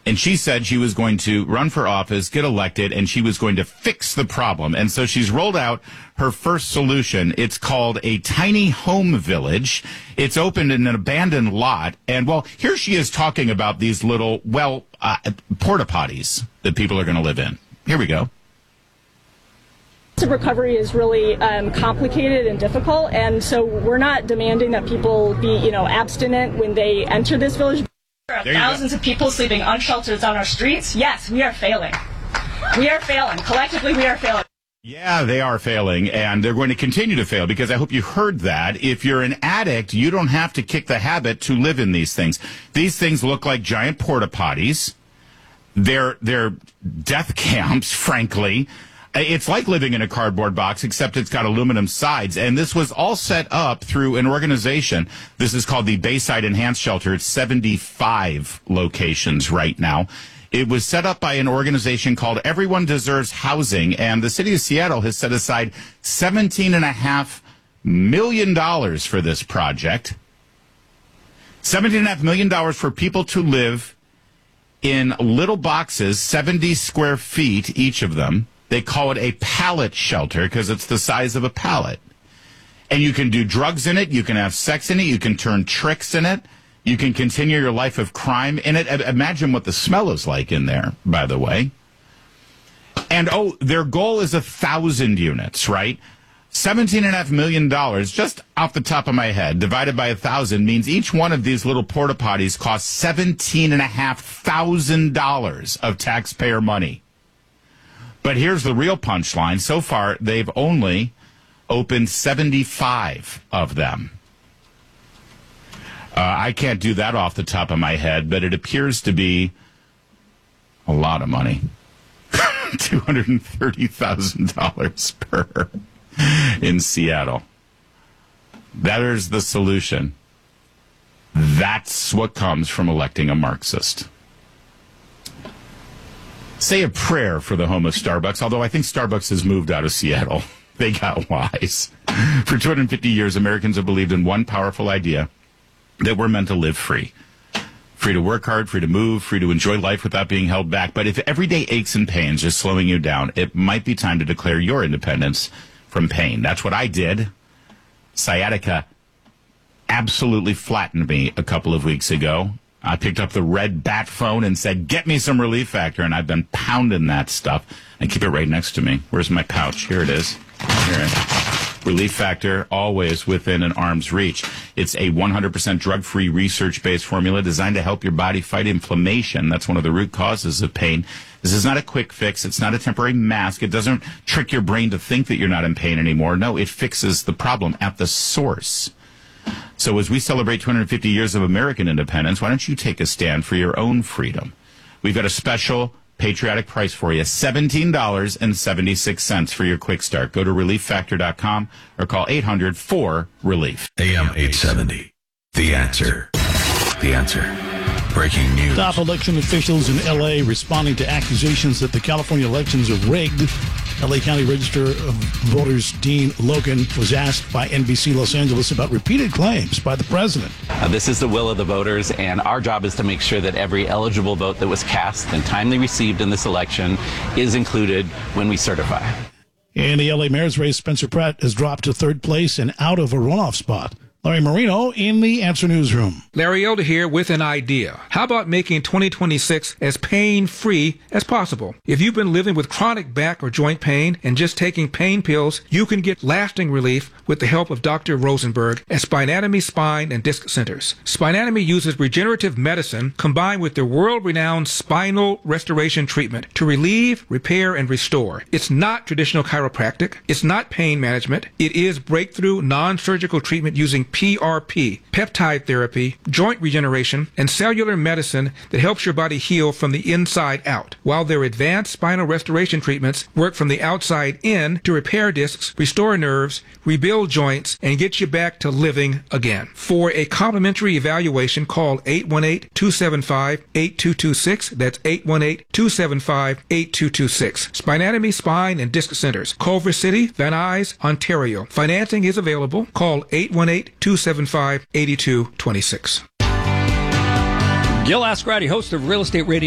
And she said she was going to run for office, get elected, and she was going to fix the problem. And so she's rolled out her first solution. It's called a tiny home village. It's opened in an abandoned lot. And, well, here she is talking about these little, porta potties that people are going to live in. Here we go. Recovery is really complicated and difficult, and so we're not demanding that people be, abstinent when they enter this village. There are thousands of people sleeping unsheltered on our streets. Yes, we are failing. We are failing. Collectively, we are failing. Yeah, they are failing, and they're going to continue to fail, because I hope you heard that. If you're an addict, you don't have to kick the habit to live in these things. These things look like giant porta potties. They're death camps, frankly. It's like living in a cardboard box, except it's got aluminum sides. And this was all set up through an organization. This is called the Bayside Enhanced Shelter. It's 75 locations right now. It was set up by an organization called Everyone Deserves Housing. And the city of Seattle has set aside $17.5 million for this project. $17.5 million for people to live in little boxes, 70 square feet, each of them. They call it a pallet shelter because it's the size of a pallet. And you can do drugs in it. You can have sex in it. You can turn tricks in it. You can continue your life of crime in it. Imagine what the smell is like in there, by the way. And, their goal is 1,000 units, right? $17.5 million, just off the top of my head, divided by 1,000 means each one of these little porta potties costs $17,500 of taxpayer money. But here's the real punchline. So far, they've only opened 75 of them. I can't do that off the top of my head, but it appears to be a lot of money. $230,000 per in Seattle. That is the solution. That's what comes from electing a Marxist. Say a prayer for the home of Starbucks, although I think Starbucks has moved out of Seattle. They got wise. For 250 years, Americans have believed in one powerful idea, that we're meant to live free. Free to work hard, free to move, free to enjoy life without being held back. But if everyday aches and pains are slowing you down, it might be time to declare your independence from pain. That's what I did. Sciatica absolutely flattened me a couple of weeks ago. I picked up the red bat phone and said, get me some Relief Factor, and I've been pounding that stuff. I keep it right next to me. Where's my pouch? Here it is. Here. Relief Factor, always within an arm's reach. It's a 100% drug-free, research-based formula designed to help your body fight inflammation. That's one of the root causes of pain. This is not a quick fix. It's not a temporary mask. It doesn't trick your brain to think that you're not in pain anymore. No, it fixes the problem at the source. So as we celebrate 250 years of American independence, why don't you take a stand for your own freedom? We've got a special patriotic price for you, $17.76 for your quick start. Go to relieffactor.com or call 800-4-RELIEF. AM 870. The Answer. The Answer. Breaking news. Top election officials in L.A. responding to accusations that the California elections are rigged. L.A. County Register of Voters Dean Logan was asked by NBC Los Angeles about repeated claims by the president. This is the will of the voters, and our job is to make sure that every eligible vote that was cast and timely received in this election is included when we certify. In the L.A. mayor's race, Spencer Pratt has dropped to third place and out of a runoff spot. Larry Marino in the Answer Newsroom. Larry Elder here with an idea. How about making 2026 as pain-free as possible? If you've been living with chronic back or joint pain and just taking pain pills, you can get lasting relief with the help of Dr. Rosenberg at Spinatomy Spine and Disc Centers. Spinatomy uses regenerative medicine combined with their world-renowned spinal restoration treatment to relieve, repair, and restore. It's not traditional chiropractic. It's not pain management. It is breakthrough non-surgical treatment using PRP, peptide therapy, joint regeneration, and cellular medicine that helps your body heal from the inside out, while their advanced spinal restoration treatments work from the outside in to repair discs, restore nerves, rebuild joints, and get you back to living again. For a complimentary evaluation, call 818-275-8226. That's 818-275-8226. Spinatomy Spine and Disc Centers, Culver City, Van Nuys, Ontario. Financing is available. Call 818-275-8226. Gil Ascarati, host of Real Estate Radio.